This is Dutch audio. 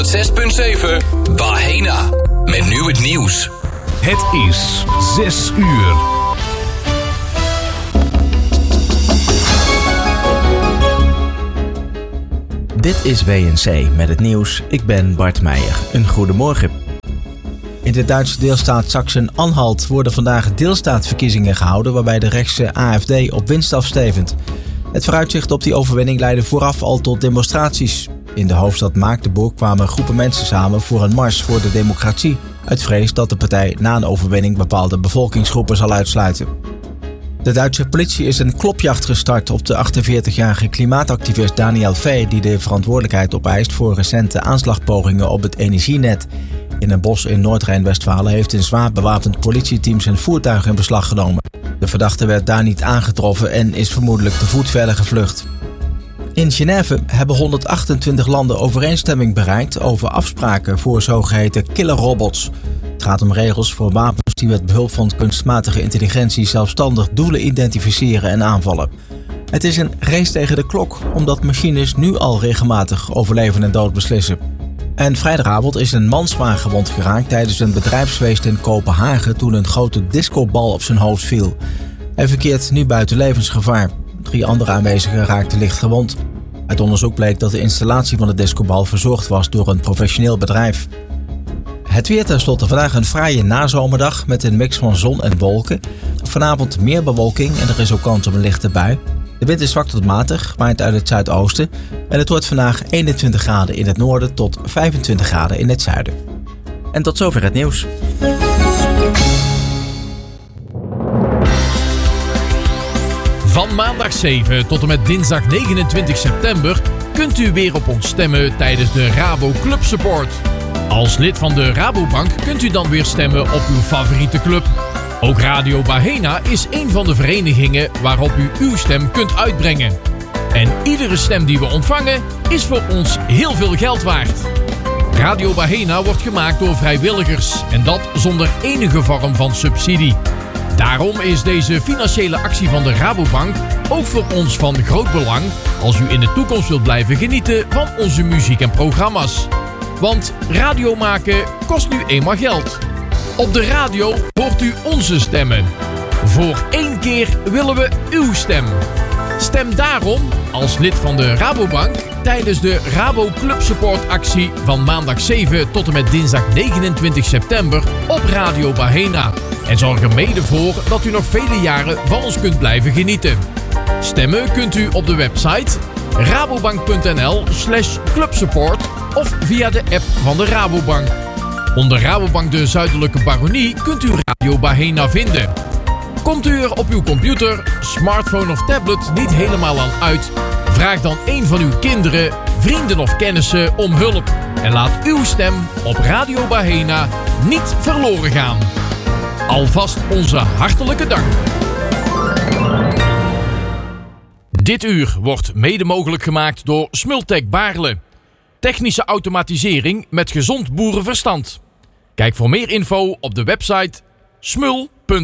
6.7 Bahena. Met nu het nieuws. Het is 6 uur. Dit is WNC met het nieuws. Ik ben Bart Meijer. Een goedemorgen. In de Duitse deelstaat Sachsen-Anhalt worden vandaag deelstaatverkiezingen gehouden waarbij de rechtse AfD op winst afstevend. Het vooruitzicht op die overwinning leidde vooraf al tot demonstraties. In de hoofdstad Magdeburg kwamen groepen mensen samen voor een mars voor de democratie, uit vrees dat de partij na een overwinning bepaalde bevolkingsgroepen zal uitsluiten. De Duitse politie is een klopjacht gestart op de 48-jarige klimaatactivist Daniel V., die de verantwoordelijkheid opeist voor recente aanslagpogingen op het energienet. In een bos in Noord-Rijn-Westfalen heeft een zwaar bewapend politieteam zijn voertuig in beslag genomen. De verdachte werd daar niet aangetroffen en is vermoedelijk te voet verder gevlucht. In Genève hebben 128 landen overeenstemming bereikt over afspraken voor zogeheten killerrobots. Het gaat om regels voor wapens die met behulp van kunstmatige intelligentie zelfstandig doelen identificeren en aanvallen. Het is een race tegen de klok, omdat machines nu al regelmatig over leven en dood beslissen. En vrijdagavond is een man zwaar gewond geraakt tijdens een bedrijfsfeest in Kopenhagen toen een grote discobal op zijn hoofd viel. Hij verkeert nu buiten levensgevaar. 3 andere aanwezigen raakten licht gewond. Uit onderzoek bleek dat de installatie van de discobal verzorgd was door een professioneel bedrijf. Het weer tenslotte vandaag een fraaie nazomerdag met een mix van zon en wolken. Vanavond meer bewolking en er is ook kans op een lichte bui. De wind is zwak tot matig, waait uit het zuidoosten en het wordt vandaag 21 graden in het noorden tot 25 graden in het zuiden. En tot zover het nieuws. Van maandag 7 tot en met dinsdag 29 september kunt u weer op ons stemmen tijdens de Rabo Club Support. Als lid van de Rabobank kunt u dan weer stemmen op uw favoriete club. Ook Radio Bahena is een van de verenigingen waarop u uw stem kunt uitbrengen. En iedere stem die we ontvangen is voor ons heel veel geld waard. Radio Bahena wordt gemaakt door vrijwilligers en dat zonder enige vorm van subsidie. Daarom is deze financiële actie van de Rabobank ook voor ons van groot belang als u in de toekomst wilt blijven genieten van onze muziek en programma's. Want radio maken kost nu eenmaal geld. Op de radio hoort u onze stemmen. Voor 1 keer willen we uw stem. Stem daarom als lid van de Rabobank tijdens de Rabo Club Support actie van maandag 7 tot en met dinsdag 29 september op Radio Bahena. En zorg er mede voor dat u nog vele jaren van ons kunt blijven genieten. Stemmen kunt u op de website rabobank.nl/clubsupport of via de app van de Rabobank. Onder Rabobank de Zuidelijke Baronie kunt u Radio Bahena vinden. Komt u er op uw computer, smartphone of tablet niet helemaal aan uit? Vraag dan een van uw kinderen, vrienden of kennissen om hulp. En laat uw stem op Radio Bahena niet verloren gaan. Alvast onze hartelijke dank. Dit uur wordt mede mogelijk gemaakt door Smultec Baarle. Technische automatisering met gezond boerenverstand. Kijk voor meer info op de website smul.nl.